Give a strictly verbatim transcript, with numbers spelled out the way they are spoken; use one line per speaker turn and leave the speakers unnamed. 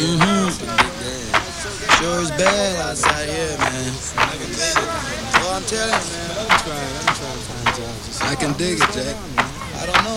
Mm-hmm. Sure is bad outside here, man. Well, I'm telling you, man. I can dig it, Jack. I don't know.